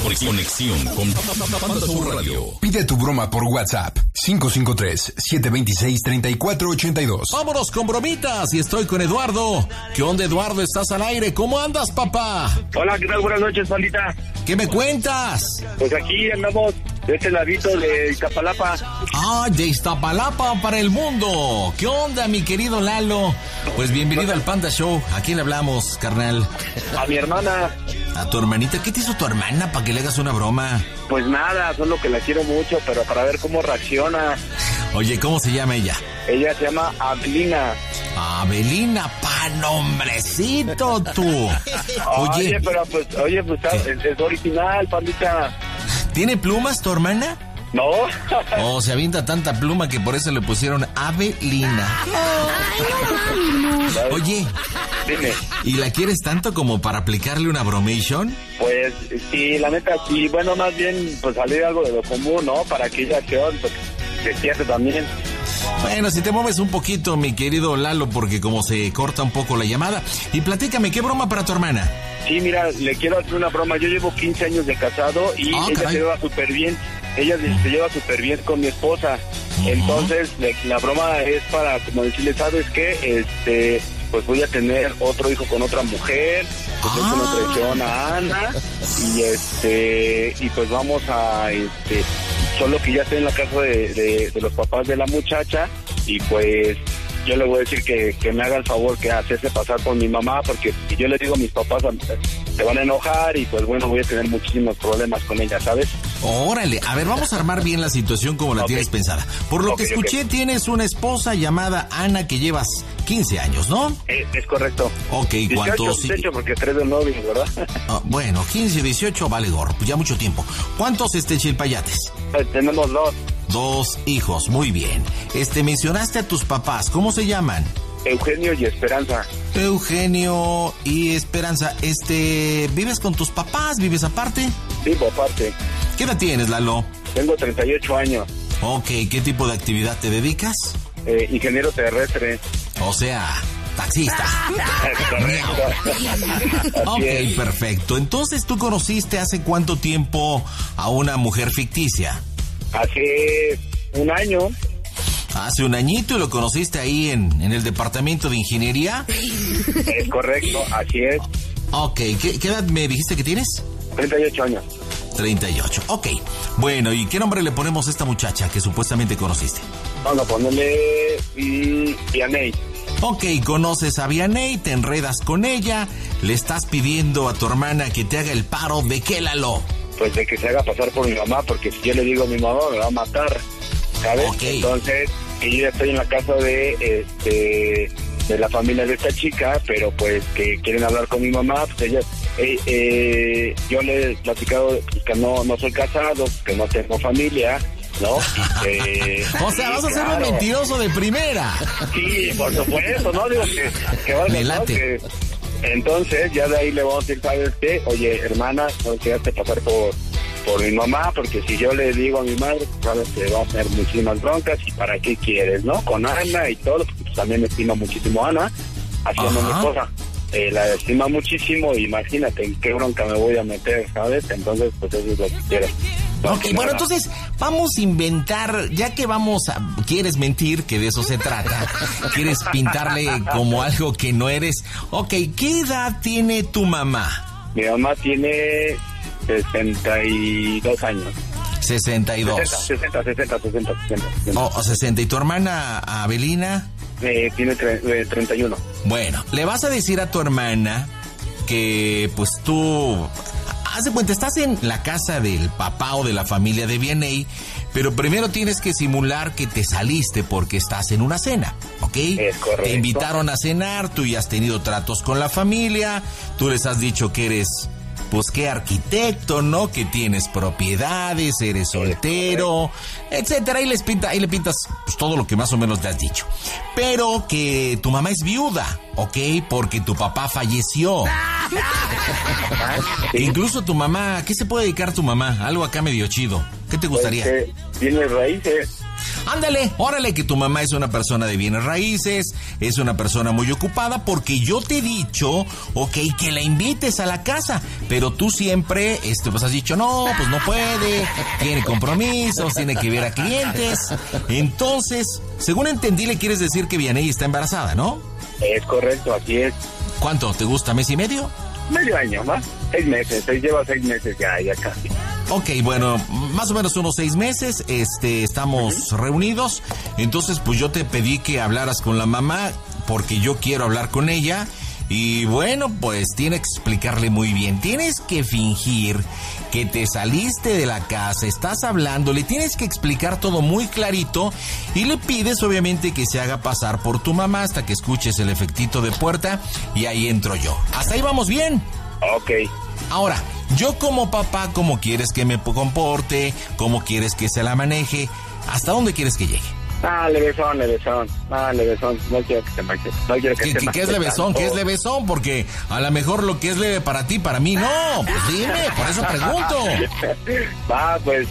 Conexión con Panda Show Radio. Pide tu broma por WhatsApp. 553-726-3482. Vámonos con bromitas y estoy con Eduardo. ¿Qué onda, Eduardo? ¿Estás al aire? ¿Cómo andas, papá? Hola, ¿qué tal? Buenas noches, Pandita. ¿Qué me cuentas? Pues aquí andamos de este ladito de Iztapalapa. Ah, de Iztapalapa para el mundo. ¿Qué onda, mi querido Lalo? Pues bienvenido al Panda Show. ¿A quién le hablamos, carnal? A mi hermana. ¿A tu hermanita? ¿Qué te hizo tu hermana para que le hagas una broma? Pues nada, solo que la quiero mucho, pero para ver cómo reacciona. Oye, ¿cómo se llama ella? Ella se llama Abelina. Abelina, pa nombrecito tú. Oye, pero pues, es original, Pandita. ¿Tiene plumas tu hermana? No. Oh, se avienta tanta pluma que por eso le pusieron Abelina. Oye, dime. ¿Y la quieres tanto como para aplicarle una bromation? Pues sí, la neta sí. Bueno, más bien pues salir algo de lo común, ¿no? Para que ella se siente también. Bueno, si te mueves un poquito, mi querido Lalo, porque como se corta un poco la llamada. Y platícame, ¿qué broma para tu hermana? Sí, mira, le quiero hacer una broma. Yo llevo 15 años de casado y ella caray. se lleva súper bien. Ella se lleva súper bien con mi esposa. Entonces, la broma es para, como decirle, ¿sabes qué? Pues voy a tener otro hijo con otra mujer. Pues es una traición a Ana. Y pues vamos a, solo que ya estoy en la casa de los papás de la muchacha. Y pues yo le voy a decir que me haga el favor que hacerse pasar por mi mamá, porque si yo le digo a mis papás se van a enojar y pues bueno, voy a tener muchísimos problemas con ella, ¿sabes? Órale, a ver, vamos a armar bien la situación como la tienes pensada. Por lo que escuché, tienes una esposa llamada Ana que llevas 15 años, ¿no? Es correcto. Ok, ¿cuántos? 18, porque 3 de novio, ¿verdad? Bueno, 15, 18, vale gorro, pues ya mucho tiempo. ¿Cuántos chilpayates? Tenemos 2. 2 hijos, muy bien. Mencionaste a tus papás, ¿cómo se llaman? Eugenio y Esperanza. Eugenio y Esperanza, ¿vives con tus papás? ¿Vives aparte? Vivo aparte. ¿Qué edad tienes, Lalo? Tengo 38 años. Ok, ¿qué tipo de actividad te dedicas? Ingeniero terrestre. O sea, taxista. Correcto. Ok, perfecto. Entonces, ¿tú conociste hace cuánto tiempo a una mujer ficticia? Hace un año. Hace un añito, y lo conociste ahí en el departamento de ingeniería. Es correcto, así es. Ok, ¿qué edad me dijiste que tienes? 38 años. 38, ok. Bueno, ¿y qué nombre le ponemos a esta muchacha que supuestamente conociste? Vamos a ponerle Vianey. Ok, conoces a Vianey, te enredas con ella, le estás pidiendo a tu hermana que te haga el paro de qué, Lalo. Pues de que se haga pasar por mi mamá, porque si yo le digo a mi mamá me va a matar, ¿sabes? Okay. Entonces, yo ya estoy en la casa de la familia de esta chica, pero pues que quieren hablar con mi mamá, pues ella, yo le he platicado que no soy casado, que no tengo familia, ¿no? O sea, vas a ser un mentiroso de primera. Sí, por supuesto, ¿no? Digo que va a Me late. Entonces, ya de ahí le vamos a decir, ¿sabes qué? Oye, hermana, no quieras pasar por mi mamá, porque si yo le digo a mi madre, sabes que va a tener muchísimas broncas, y ¿para qué quieres, no? Con Ana y todo, porque pues, también estima muchísimo a Ana, haciendo mi esposa. La estima muchísimo, imagínate en qué bronca me voy a meter, ¿sabes? Entonces, pues eso es lo que quiero. Ok, bueno, entonces vamos a inventar, ya que quieres mentir, que de eso se trata, quieres pintarle como algo que no eres. Ok, ¿qué edad tiene tu mamá? Mi mamá tiene 62 años. 62. 60. 60. ¿Y tu hermana Abelina? Tiene 31. Bueno, le vas a decir a tu hermana que pues tú... Haz de cuenta, estás en la casa del papá o de la familia de Vianey, pero primero tienes que simular que te saliste porque estás en una cena, ¿ok? Es correcto. Te invitaron a cenar, tú ya has tenido tratos con la familia, tú les has dicho que eres, pues, ¿qué arquitecto, no? Que tienes propiedades, eres soltero, etcétera, y le pintas pues, todo lo que más o menos te has dicho. Pero que tu mamá es viuda, ¿ok? Porque tu papá falleció. Sí. Incluso tu mamá, ¿qué se puede dedicar tu mamá? Algo acá medio chido. ¿Qué te gustaría? Tiene raíces. Ándale, órale, que tu mamá es una persona de bienes raíces, es una persona muy ocupada, porque yo te he dicho, ok, que la invites a la casa, pero tú siempre, pues has dicho, no, pues no puede, tiene compromisos, tiene que ver a clientes. Entonces, según entendí, le quieres decir que Vianey está embarazada, ¿no? Es correcto, así es. ¿Cuánto? ¿Te gusta? ¿Mes y medio? Medio año, ¿más? 6 meses, lleva 6 meses ya casi. Ok, bueno, más o menos unos 6 meses, estamos reunidos. Entonces, pues yo te pedí que hablaras con la mamá, porque yo quiero hablar con ella. Y bueno, pues tienes que explicarle muy bien. Tienes que fingir que te saliste de la casa, estás hablando, le tienes que explicar todo muy clarito. Y le pides, obviamente, que se haga pasar por tu mamá hasta que escuches el efectito de puerta. Y ahí entro yo. ¿Hasta ahí vamos bien? Ok. Ahora, yo como papá, ¿cómo quieres que me comporte? ¿Cómo quieres que se la maneje? ¿Hasta dónde quieres que llegue? Levesón. No quiero que te manches. No quiero que te manches. ¿Qué es levesón? ¿Qué es levesón? Porque a lo mejor lo que es leve para ti, para mí no. Pues dime, por eso pregunto. Pues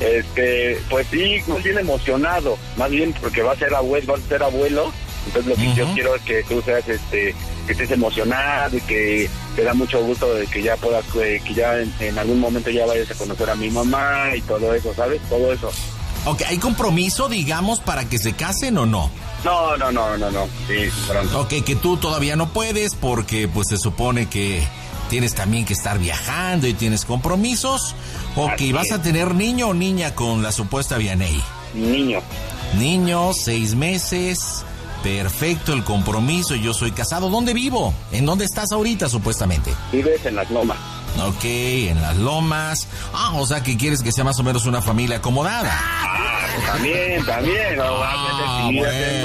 sí, muy bien emocionado. Más bien porque va a ser abuelo. Entonces lo que yo quiero es que tú seas, que estés emocionado y que te da mucho gusto de que ya puedas, que ya en algún momento ya vayas a conocer a mi mamá y todo eso, ¿sabes? Todo eso. Ok, ¿hay compromiso, digamos, para que se casen o no? No. Sí, pronto. Ok, que tú todavía no puedes porque pues se supone que tienes también que estar viajando y tienes compromisos. Ok, Así ¿vas es. a tener niño o niña con la supuesta Vianey? Niño, 6 meses. Perfecto, el compromiso, yo soy casado. ¿Dónde vivo? ¿En dónde estás ahorita, supuestamente? Vives en Las Lomas. Ok, en Las Lomas. O sea que quieres que sea más o menos una familia acomodada. También. Bueno.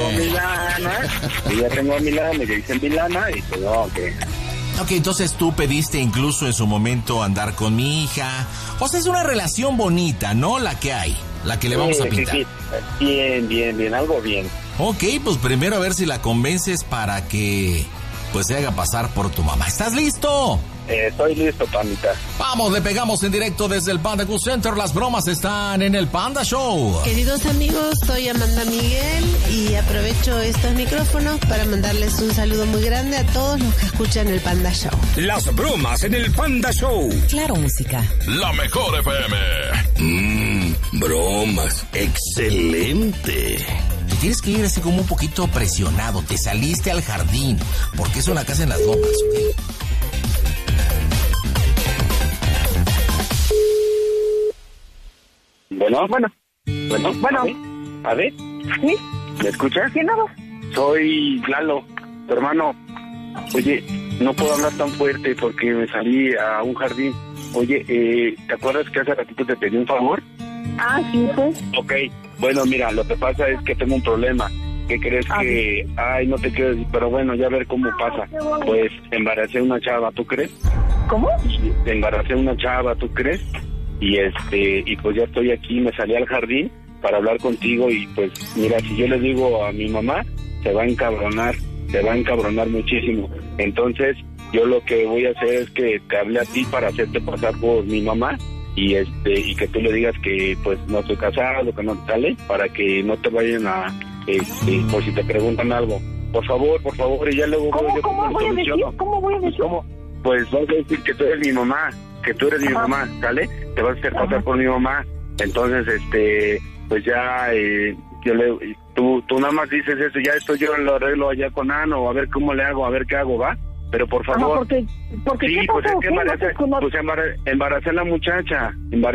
Ya tengo a Milana, me dicen Milana y pues no, ok. Ok, entonces tú pediste incluso en su momento andar con mi hija. O sea, es una relación bonita, ¿no? La que hay, la que le vamos a pintar. Sí. Bien, algo bien. Ok, pues primero a ver si la convences para que pues se haga pasar por tu mamá. ¿Estás listo? Estoy listo, pandita. Vamos, le pegamos en directo desde el Panda Cool Center. Las bromas están en el Panda Show. Queridos amigos, soy Amanda Miguel y aprovecho estos micrófonos para mandarles un saludo muy grande a todos los que escuchan el Panda Show. Las bromas en el Panda Show. Claro, música. La mejor FM. Bromas. Excelente. Te tienes que ir así como un poquito presionado. Te saliste al jardín, porque es una casa en Las Lomas, ¿ok? Bueno. A ver. ¿Sí? ¿Me escuchas? ¿Quién habla? Soy Lalo, tu hermano. Oye, no puedo hablar tan fuerte porque me salí a un jardín. Oye, ¿te acuerdas que hace ratito te pedí un favor? Sí, pues. Ok, bueno, mira, lo que pasa es que tengo un problema. ¿Qué crees que...? Ay, no te quiero decir, pero bueno, ya a ver cómo pasa. Pues embaracé a una chava, ¿tú crees? ¿Cómo? Embaracé a una chava, ¿tú crees? Y pues ya estoy aquí, me salí al jardín para hablar contigo y pues mira, si yo le digo a mi mamá, se va a encabronar muchísimo. Entonces, yo lo que voy a hacer es que te hable a ti para hacerte pasar por mi mamá y que tú le digas que pues no estoy casado, que no sale, para que no te vayan a por si te preguntan algo. Por favor, y ya luego ¿Cómo voy a decir? Pues vas a decir que tú eres mi mamá, ¿sale? Te vas a hacer pasar por mi mamá. Entonces, pues ya tú nada más dices eso, ya esto yo lo arreglo allá con Ano, a ver cómo le hago, a ver qué hago, ¿va? Pero por favor. Porque sí, ¿qué pues pasó? es que embaracé a la muchacha.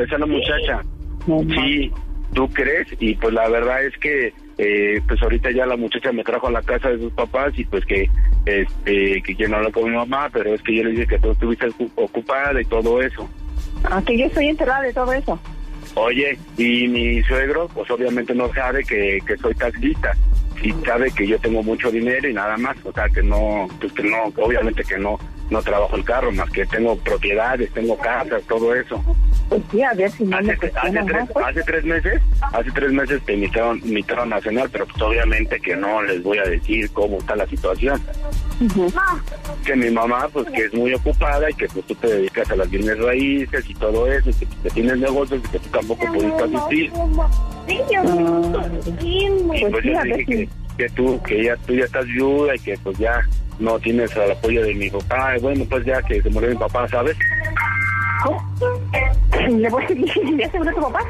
Sí, ¿tú crees? Y pues la verdad es que pues ahorita ya la muchacha me trajo a la casa de sus papás y pues que quiero hablar con mi mamá, pero es que yo le dije que tú estuviste ocupada y todo eso. Que yo estoy enterada de todo eso. Oye, y mi suegro pues obviamente no sabe que soy taxista. Sí sabe que yo tengo mucho dinero y nada más, o sea que no, obviamente que no trabajo el carro, más que tengo propiedades, tengo casas, todo eso. Pues sí, a ver si no me cuestionan más, pues. Hace tres meses te invitaron a cenar, pero pues obviamente que no les voy a decir cómo está la situación. Que mi mamá, pues que es muy ocupada y que pues tú te dedicas a las bienes raíces y todo eso, y que tienes negocios y que tú tampoco pudiste asistir. Pues yo dije que tú ya estás viuda y que pues ya no tienes el apoyo de mi papá. Y bueno, pues ya que se murió mi papá, ¿sabes? ¿Cómo? ¿Le voy a decir ya se murió tu papá?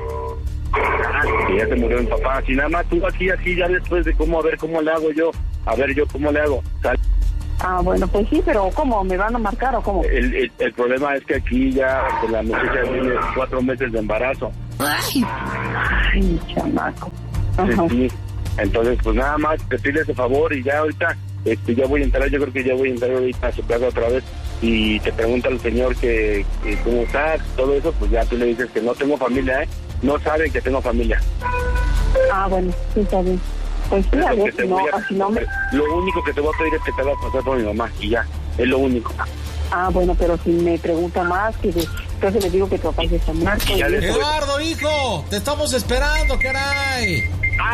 Que ya se murió mi papá. Así nada más tú aquí, ya después de cómo, a ver cómo le hago yo. A ver yo cómo le hago. Bueno, pues sí, pero ¿cómo? ¿Me van a marcar o cómo? El problema es que aquí ya pues, la muchacha tiene 4 meses de embarazo. Ay, chamaco. Sí. Entonces, pues nada más te pido ese favor y ya ahorita ya voy a entrar, yo creo que ya voy a entrar ahorita a su casa otra vez y te pregunta al señor que cómo está, todo eso, pues ya tú le dices que no tengo familia, no saben que tengo familia. Bueno, sí, está bien. Pues sí, a ver, si no me... Lo único que te voy a pedir es que te hagas pasar por mi mamá y ya, es lo único. Bueno, pero si me pregunta más, entonces le digo que tu papá se está muerto. Eduardo, hijo, te estamos esperando, caray.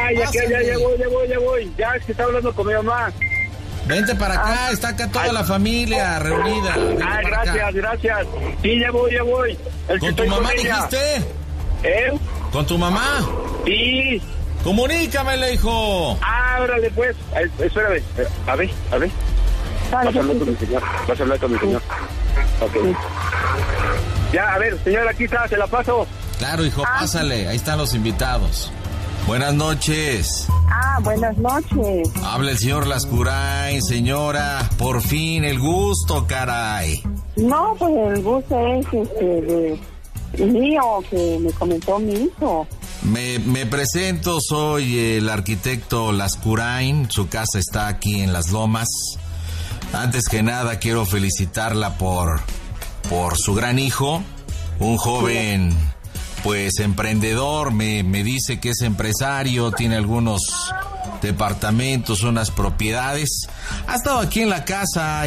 Ya voy. Ya es que está hablando con mi mamá. Vente para acá, está acá toda la familia reunida. Gracias. Sí, ya voy. ¿Con tu mamá dijiste? ¿Con tu mamá? Sí. Comunícamele, hijo. Órale, pues. Espérame. A ver. Vas a hablar con mi señor. Ok. Ya, a ver, señor, aquí está, se la paso. Claro, hijo, pásale. Ahí están los invitados. Buenas noches. Buenas noches. Habla el señor Lascurain, señora. Por fin, el gusto, caray. No, pues el gusto es mío, que me comentó mi hijo. Me presento, soy el arquitecto Lascurain. Su casa está aquí en Las Lomas. Antes que nada, quiero felicitarla por su gran hijo. Un joven... Pues emprendedor, me dice que es empresario, tiene algunos departamentos, unas propiedades. Ha estado aquí en la casa,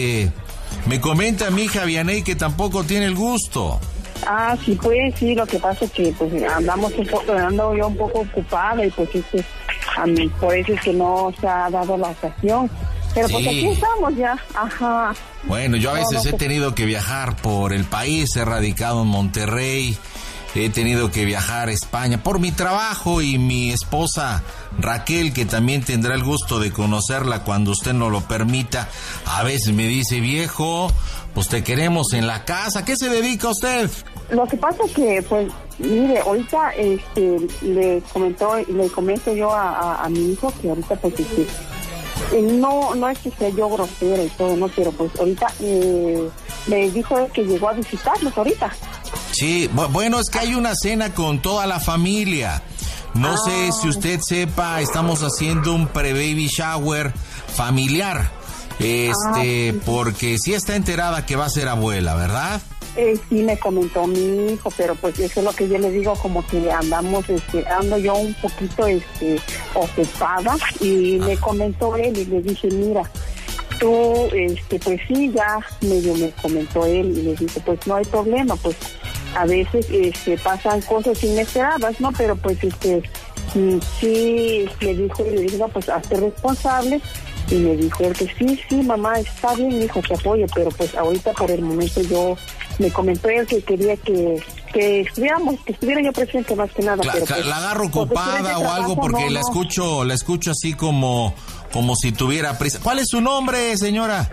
me comenta mi hija Vianey que tampoco tiene el gusto. Sí, pues sí, lo que pasa es que pues ando yo un poco ocupada y pues a mí por eso es que no se ha dado la ocasión. Pero sí. Pues aquí estamos ya, ajá. Bueno, yo a veces he tenido que viajar por el país, he radicado en Monterrey. He tenido que viajar a España por mi trabajo y mi esposa Raquel, que también tendrá el gusto de conocerla cuando usted nos lo permita, a veces me dice, viejo, pues te queremos en la casa. ¿Qué se dedica usted? Lo que pasa es que, pues, mire, ahorita le comento yo a mi hijo que ahorita pues no es que sea yo grosera y todo, no, pero pues ahorita me dijo él que llegó a visitarnos ahorita. Sí, bueno, es que hay una cena con toda la familia. No sé si usted sepa, estamos haciendo un pre-baby shower familiar. Porque sí está enterada que va a ser abuela, ¿verdad? Sí, me comentó mi hijo, pero pues eso es lo que yo le digo, como que ando yo un poquito ocupada, y me comentó él y le dije, mira, tú, pues sí, ya medio me comentó él y le dije, pues no hay problema, pues a veces pasan cosas inesperadas, ¿no? Pero pues sí, le dije, no, pues hazte responsable. Y me dijo él que sí, mamá, está bien, hijo, te apoyo, pero pues ahorita por el momento me comentó él que quería que estuviera yo presente más que nada. Pero pues, la agarro ocupada o algo, porque la escucho así como si tuviera prisa. ¿Cuál es su nombre, señora?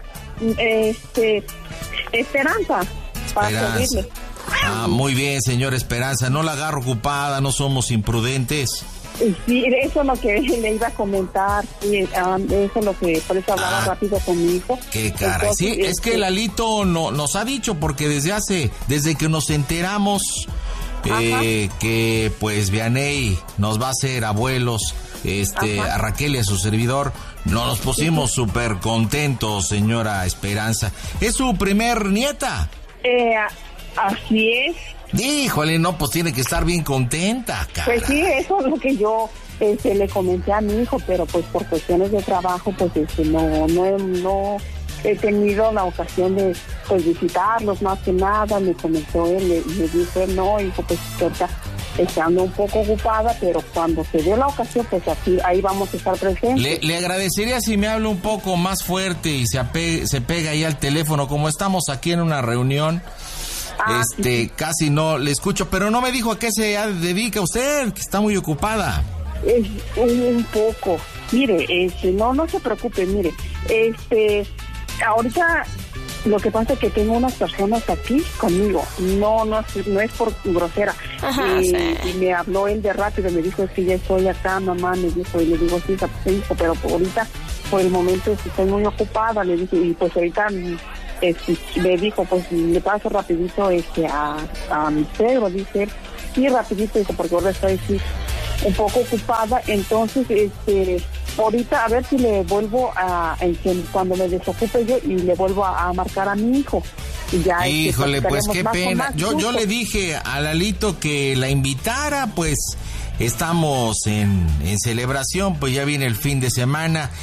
Esperanza. Para servirle. Muy bien, señora Esperanza, no la agarro ocupada, no somos imprudentes. Sí, eso es lo que le iba a comentar, eso es lo que, por eso hablaba rápido con mi hijo. Qué cara. Entonces, sí, es que Lalito nos ha dicho, porque desde que nos enteramos que pues Vianey nos va a hacer abuelos, a Raquel y a su servidor, nos pusimos súper contentos, señora Esperanza. ¿Es su primer nieta? Así es. Híjole, no, pues tiene que estar bien contenta, cara. Pues sí, eso es lo que yo le comenté a mi hijo, pero pues por cuestiones de trabajo, pues no he tenido la ocasión de pues visitarlos, más que nada. Me comentó él, me dijo, no, hijo, pues ahorita ando un poco ocupada, pero cuando se dé la ocasión, pues ahí vamos a estar presentes. Le agradecería si me habla un poco más fuerte y se pega ahí al teléfono, como estamos aquí en una reunión. Casi no le escucho, pero no me dijo a qué se dedica usted, que está muy ocupada. Un poco. Mire, no se preocupe, mire, ahorita lo que pasa es que tengo unas personas aquí conmigo, no es por grosera. Ajá, sí. Y me habló él de rápido, me dijo, es que ya estoy acá, mamá, me dijo, y le digo, sí, hijo, pero ahorita, por el momento, estoy muy ocupada, le dije, y pues ahorita, le dijo, pues le paso rapidito, a mi suegro, dice él, sí, rapidito, dijo, porque ahora estoy así, un poco ocupada, entonces, ahorita a ver si le vuelvo cuando me desocupe yo y le vuelvo a marcar a mi hijo. Y ya, híjole, pues qué pena. Yo le dije a Lalito que la invitara, pues estamos en celebración, pues ya viene el fin de semana.